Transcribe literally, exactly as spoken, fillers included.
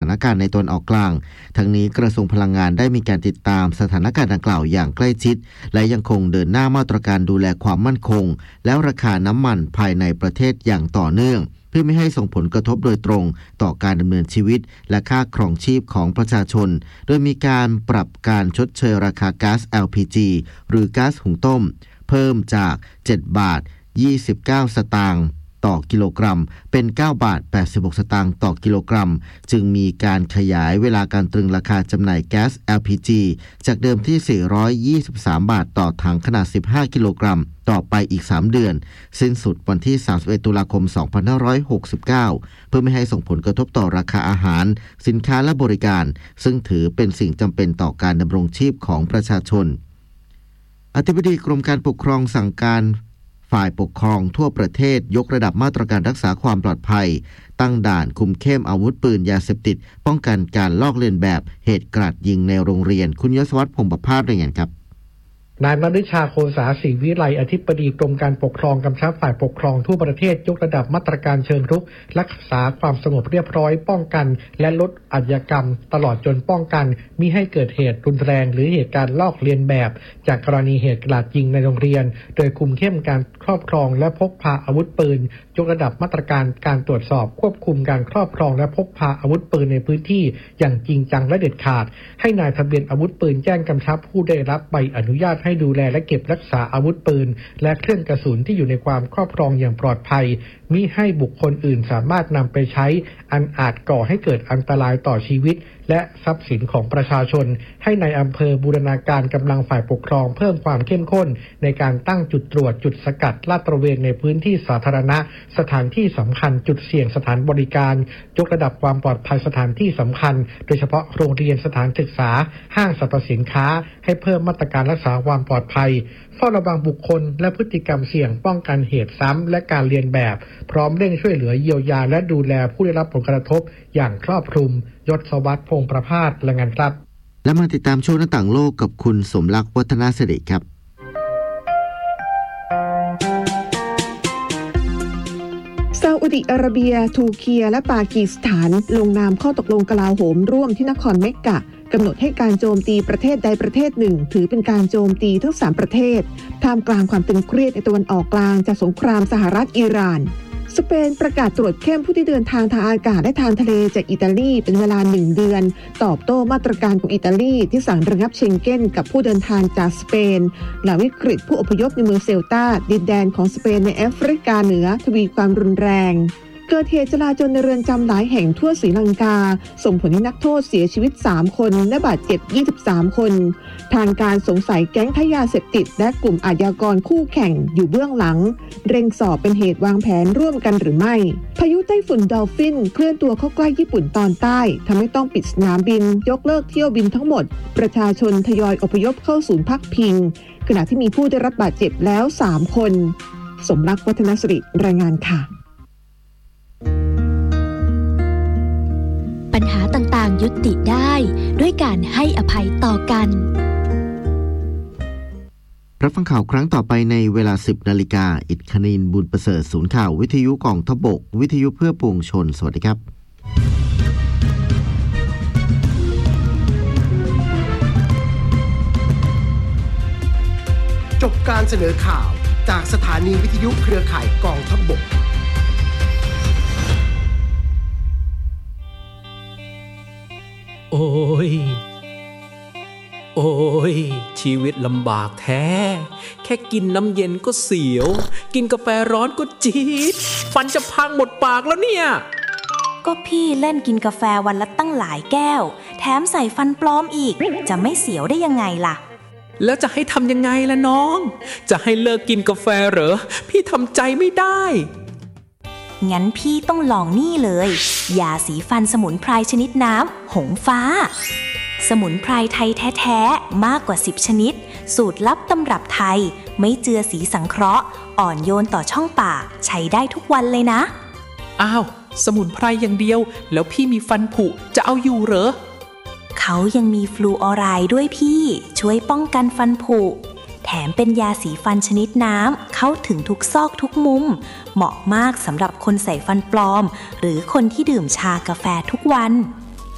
านการณ์ในตะวันออกกลางทั้งนี้กระทรวงพลังงานได้มีการติดตามสถานการณ์ดังกล่าวอย่างใกล้ชิดและยังคงเดินหน้ามาตรการดูแลความมั่นคงและราคาน้ำมันภายในประเทศอย่างต่อเนื่องเพื่อไม่ให้ส่งผลกระทบโดยตรงต่อการดำเนินชีวิตและค่าครองชีพของประชาชนโดยมีการปรับการชดเชยราคาก๊าซ แอล พี จี หรือก๊าซหุงต้มเพิ่มจากเจ็ดบาทยี่สิบเก้าสตางค์ต่อกิโลกรัมเป็นเก้าบาทแปดสิบหกสตางค์ต่อกิโลกรัมจึงมีการขยายเวลาการตรึงราคาจำหน่ายแก๊ส แอล พี จี จากเดิมที่สี่ร้อยยี่สิบสามบาทต่อถังขนาดสิบห้ากิโลกรัมต่อไปอีกสามเดือนสิ้นสุดวันที่สามสิบเอ็ดตุลาคมสองพันห้าร้อยหกสิบเก้าเพื่อไม่ให้ส่งผลกระทบต่อราคาอาหารสินค้าและบริการซึ่งถือเป็นสิ่งจำเป็นต่อการดำรงชีพของประชาชนอธิบดีกรมการปกครองสั่งการฝ่ายปกครองทั่วประเทศยกระดับมาตรการรักษาความปลอดภัยตั้งด่านคุมเข้มอาวุธปืนยาเสพติดป้องกันการลอกเลียนแบบเหตุกราดยิงในโรงเรียนคุณยศวัฒน์พงษ์ประภาสรายงานครับนายมฤชาโคสาศรีวิไลอธิบดีกรมการปกครองกำชับฝ่ายปกครองทั่วประเทศยกระดับมาตรการเชิงรุกรักษาความสงบเรียบร้อยป้องกันและลดอาชญากรรมตลอดจนป้องกันมิให้เกิดเหตุรุนแรงหรือเหตุการณ์ลอกเลียนแบบจากกรณีเหตุกราดยิงในโรงเรียนโดยคุมเข้มการครอบครองและพกพาอาวุธปืนยกระดับมาตรการการตรวจสอบควบคุมการครอบครองและพกพาอาวุธปืนในพื้นที่อย่างจริงจังและเด็ดขาดให้นายทะเบียนอาวุธปืนแจ้งกำชับผู้ได้รับใบอนุญาตให้ดูแลและเก็บรักษาอาวุธปืนและเครื่องกระสุนที่อยู่ในความครอบครองอย่างปลอดภัยมิให้บุคคลอื่นสามารถนำไปใช้อันอาจก่อให้เกิดอันตรายต่อชีวิตและทรัพย์สินของประชาชนให้ในอำเภอบูรณาการกำลังฝ่ายปกครองเพิ่มความเข้มข้นในการตั้งจุดตรวจจุดสกัดลาดตระเวนในพื้นที่สาธารณะสถานที่สำคัญจุดเสี่ยงสถานบริการยกระดับความปลอดภัยสถานที่สำคัญโดยเฉพาะโรงเรียนสถานศึกษาห้างสรรพสินค้าให้เพิ่มมาตรการรักษาความปลอดภัยเฝ้าระวังบุคคลและพฤติกรรมเสี่ยงป้องกันเหตุซ้ำและการเลียนแบบพร้อมเร่งช่วยเหลือเยียวยาและดูแลผู้ได้รับผลกระทบอย่างครอบคลุมยศวัฒน์พงษ์ประภาสรายงานครับและมาติดตามโชว์หน้าต่างโลกกับคุณสมรักษ์วัฒนาสิริครับซาอุดิอาระเบียทูรกีและปากีสถานลงนามข้อตกลงกลาโหมร่วมที่นครเมกกะกำหนดให้การโจมตีประเทศใดประเทศหนึ่งถือเป็นการโจมตีทั้งสามประเทศท่ามกลางความตึงเครียดในตะวันออกกลางจากสงครามสหรัฐอิหร่านสเปนประกาศตรวจเข้มผู้ที่เดินทางทางอากาศและทางทะเลจากอิตาลีเป็นเวลาหนึ่งเดือนตอบโต้มาตรการของอิตาลีที่สั่งระงับเชงเก้นกับผู้เดินทางจากสเปนหลังวิกฤตผู้อพยพในเมืองเซลตาดินแดนของสเปนในแอฟริกาเหนือทวีความรุนแรงเกิดเหตุจลาจลในเรือนจำหลายแห่งทั่วศรีลังกาส่งผลให้นักโทษเสียชีวิตสามคนและบาดเจ็บยี่สิบสามคนทางการสงสัยแก๊งค้ายาเสพติดและกลุ่มอาชญากรคู่แข่งอยู่เบื้องหลังเร่งสอบเป็นเหตุวางแผนร่วมกันหรือไม่พายุไต้ฝุ่นดอลฟินเคลื่อนตัวเข้าใกล้ญี่ปุ่นตอนใต้ทำให้ต้องปิดสนามบินยกเลิกเที่ยวบินทั้งหมดประชาชนทยอยอพยพเข้าศูนย์พักพิงขณะที่มีผู้ได้รับบาดเจ็บแล้วสามคนสมรักษ์วัฒนสิริรายงานค่ะปัญหาต่างๆยุติได้ด้วยการให้อภัยต่อกันรับฟังข่าวครั้งต่อไปในเวลา สิบนาฬิกา อิทคณินบุญประเสริฐศูนย์ข่าววิทยุกองทัพบกวิทยุเพื่อปวงชนสวัสดีครับจบการเสนอข่าวจากสถานีวิทยุเครือข่ายกองทัพบกโอ้ยโอ้ยชีวิตลำบากแท้แค่กินน้ำเย็นก็เสียวกินกาแฟร้อนก็จี๊ดฟันจะพังหมดปากแล้วเนี่ยก็พี่เล่นกินกาแฟวันละตั้งหลายแก้วแถมใส่ฟันปลอมอีกจะไม่เสียวได้ยังไงล่ะแล้วจะให้ทำยังไงล่ะน้องจะให้เลิกกินกาแฟเหรอพี่ทำใจไม่ได้งั้นพี่ต้องลองนี่เลยยาสีฟันสมุนไพรชนิดน้ำหงฟ้าสมุนไพรไทยแท้ๆมากกว่าสิบชนิดสูตรลับตำรับไทยไม่เจือสีสังเคราะห์อ่อนโยนต่อช่องปากใช้ได้ทุกวันเลยนะอ้าวสมุนไพรอย่างเดียวแล้วพี่มีฟันผุจะเอาอยู่เหรอเขายังมีฟลูออไรด์ด้วยพี่ช่วยป้องกันฟันผุแถมเป็นยาสีฟันชนิดน้ำเข้าถึงทุกซอกทุกมุมเหมาะมากสำหรับคนใส่ฟันปลอมหรือคนที่ดื่มชากาแฟทุกวัน